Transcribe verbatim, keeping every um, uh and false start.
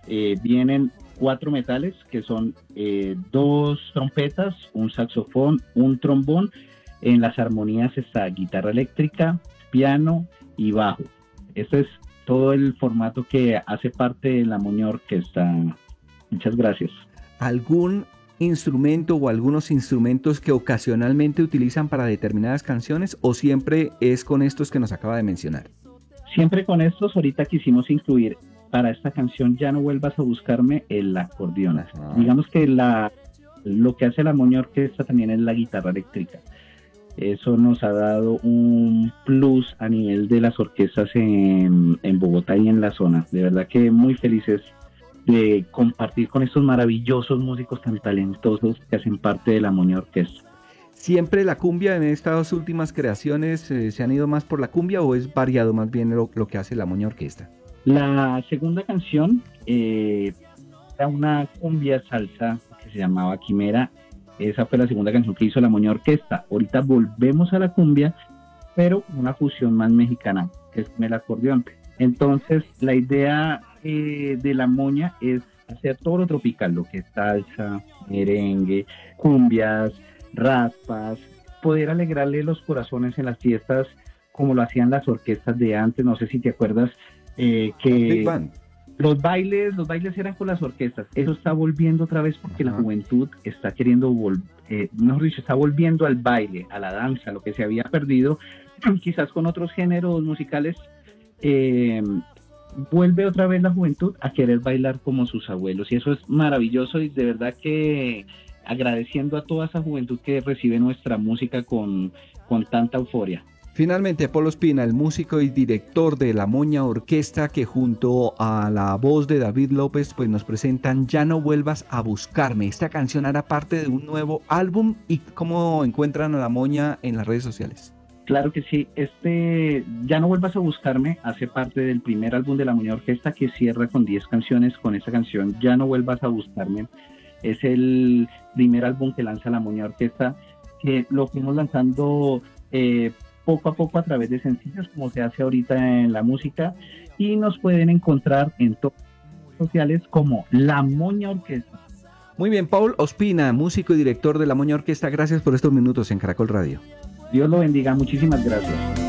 Eh, vienen cuatro metales que son eh, dos trompetas, un saxofón, un trombón. En las armonías está guitarra eléctrica, piano y bajo. Este es todo el formato que hace parte de la Moña Orquesta. Muchas gracias. ¿Algún instrumento o algunos instrumentos que ocasionalmente utilizan para determinadas canciones o siempre es con estos que nos acaba de mencionar? Siempre con estos, ahorita quisimos incluir para esta canción Ya no vuelvas a buscarme el acordeón. Ah. Digamos que la, lo que hace la Moña Orquesta también es la guitarra eléctrica. Eso nos ha dado un plus a nivel de las orquestas en, en Bogotá y en la zona. De verdad que muy felices de compartir con estos maravillosos músicos tan talentosos que hacen parte de la Moña Orquesta. ¿Siempre la cumbia en estas últimas creaciones eh, se han ido más por la cumbia o es variado más bien lo, lo que hace la Moña Orquesta? La segunda canción eh, era una cumbia salsa que se llamaba Quimera. Esa fue la segunda canción que hizo la Moña Orquesta. Ahorita volvemos a la cumbia, pero una fusión más mexicana, que es con el acordeón. Entonces, la idea eh, de la Moña es hacer todo lo tropical, lo que es salsa, merengue, cumbias, raspas, poder alegrarle los corazones en las fiestas como lo hacían las orquestas de antes. No sé si te acuerdas eh, que los bailes, los bailes eran con las orquestas. Eso está volviendo otra vez porque Ajá. la juventud está queriendo volver, eh, mejor dicho, está volviendo al baile, a la danza, lo que se había perdido, quizás con otros géneros musicales. Eh, vuelve otra vez la juventud a querer bailar como sus abuelos y eso es maravilloso y de verdad que agradeciendo a toda esa juventud que recibe nuestra música con, con tanta euforia. Finalmente, Paul Ospina, el músico y director de la Moña Orquesta, que junto a la voz de David López pues nos presentan Ya no vuelvas a buscarme. Esta canción hará parte de un nuevo álbum. ¿Y cómo encuentran a la Moña en las redes sociales? Claro que sí, este Ya no vuelvas a buscarme hace parte del primer álbum de la Moña Orquesta que cierra con diez canciones. Con esta canción Ya no vuelvas a buscarme es el primer álbum que lanza la Moña Orquesta, que lo fuimos lanzando eh, poco a poco a través de sencillos como se hace ahorita en la música y nos pueden encontrar en todas las redes sociales como La Moña Orquesta. Muy bien, Paul Ospina, músico y director de La Moña Orquesta, gracias por estos minutos en Caracol Radio. Dios lo bendiga, muchísimas gracias.